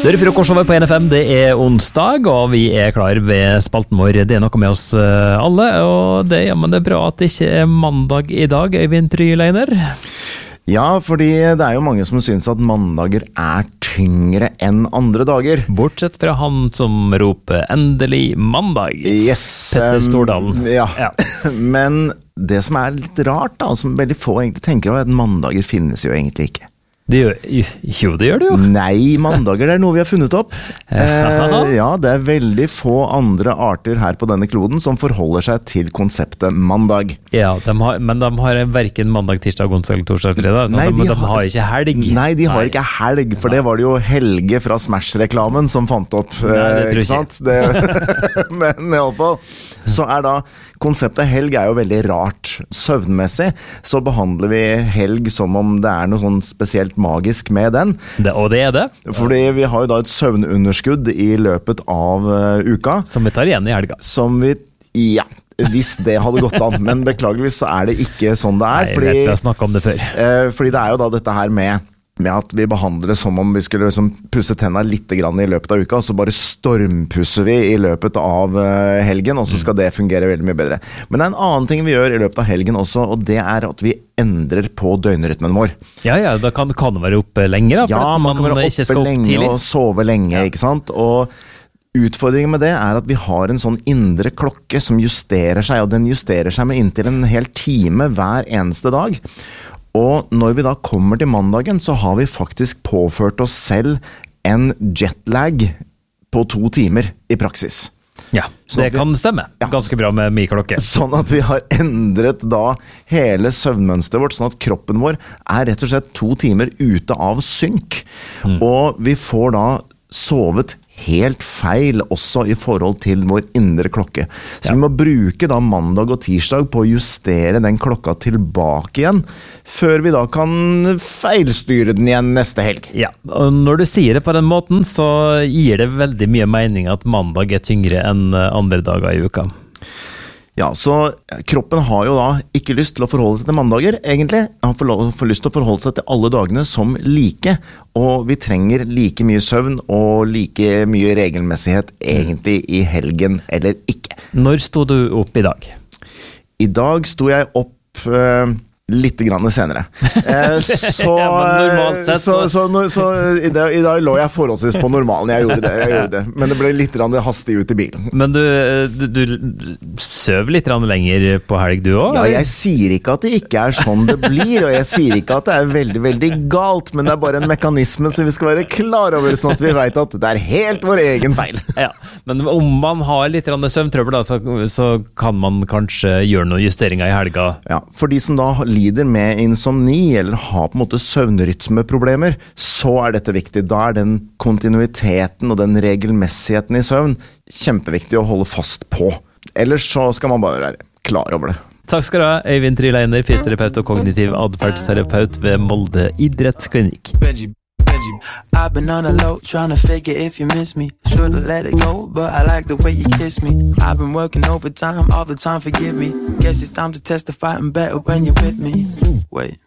Det frokostover på NFM, det onsdag, og vi klar ved spalten vår. Det noe med oss alle, og det er bra at det ikke mandag I dag, Øyvind Tryleiner. Ja, fordi det jo mange som synes at mandager tyngre enn andre dager. Bortsett fra han som roper endelig mandag. Yes. Petter Stordalen. Ja. Men det som litt rart da, som veldig få egentlig tenker over, at mandager finnes jo egentlig ikke. Det gjør det jo. Nei, mandager det noe vi har funnet opp. Ja, det veldig få andre arter her på denne kloden som forholder seg til konseptet mandag. Ja, men de har hverken mandag, tirsdag, onsdag, torsdag, fredag. Nei, de har ikke helg. Nei, de har ikke helg, for det var det jo Helge fra Smash-reklamen som fant opp. Nei, det tror jeg ikke. Men I alle fall, så da konseptet helg jo veldig rart. Søvnmessig så behandler vi helg som om det noe sånn spesielt magisk med den. Og det det. Fordi vi har jo da et søvnunderskudd I løpet av uka. Som vi tar igjen I helga. Ja, hvis det hadde gått an. Men beklageligvis så det ikke sånn det Nei, fordi, jeg vet vi har snakket om det før. Fordi det jo da dette her med at vi behandler det som om vi skulle liksom pusse tennene litt grann I løpet av uka, og så bare stormpusser vi I løpet av helgen, og så skal det fungere veldig mye bedre. Men det en annen ting vi gjør I løpet av helgen også, og det at vi endrer på døgnrytmen vår. Ja, da kan det være oppe lenger, da, ja, man kan være oppe lenge og sove lenge, ikke sant? Og utfordringen med det at vi har en sånn indre klokke som justerer seg, og den justerer seg med inntil en hel time hver eneste dag. Og når vi da kommer til mandagen, så har vi faktisk påført oss selv en jetlag på 2 timer I praksis. Ja, det kan stemme. Ganske bra med min klokke. Sånn at vi har endret da hele søvnmønsteret vårt, sånn at kroppen vår rett og slett 2 timer ute av synk. Og vi får da sovet helt feil også I forhold til vår indre klokke. Så vi må bruke da mandag og tirsdag på å justere den klokka tilbake igjen, før vi da kan feilstyre den igjen neste helg. Ja, og når du sier det på den måten, så gir det veldig mye mening at mandag tyngre enn andre dager I uka. Ja, så kroppen har jo da ikke lyst til å forholde seg til mandager, egentlig. Han får lyst til å forholde seg til alle dagene som like, og vi trenger like mye søvn og like mye regelmessighet egentlig I helgen eller ikke. Når stod du opp I dag? I dag stod jeg opp litt grann senere. Så, I dag lå jeg forholdsvis på normalen. Jeg gjorde det. Men det ble litt hastig ut I bilen. Men du søv litt lenger på helg du også? Ja, jeg sier ikke at det ikke sånn det blir, og jeg sier ikke at det veldig, veldig galt, men det bare en mekanisme som vi skal være klar over, sånn at vi vet at det helt vår egen feil. Ja, men om man har litt søvntrøbbel, så kan man kanskje gjøre noen justeringer I helga. Ja, for de som da lider med insomni eller har på en måte søvnrytmeproblemer, så dette viktig. Da den kontinuiteten og den regelmessigheten I søvn kjempeviktig å holde fast på. Ellers så skal man bare være klar over det. Takk skal du ha, Øyvind Tryleiner, fysioterapeut og kognitiv adferdsterapeut ved Molde idrettsklinikk. I've been on a low, trying to figure if you miss me. Should've let it go, but I like the way you kiss me. I've been working overtime, all the time, forgive me. Guess it's time to testify, I'm better when you're with me. Wait.